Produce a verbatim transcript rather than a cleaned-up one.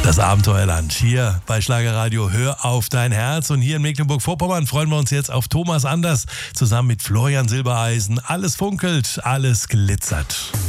Das Abenteuerland hier bei Schlagerradio Hör auf dein Herz. Und hier in Mecklenburg-Vorpommern freuen wir uns jetzt auf Thomas Anders zusammen mit Florian Silbereisen. Alles funkelt, alles glitzert.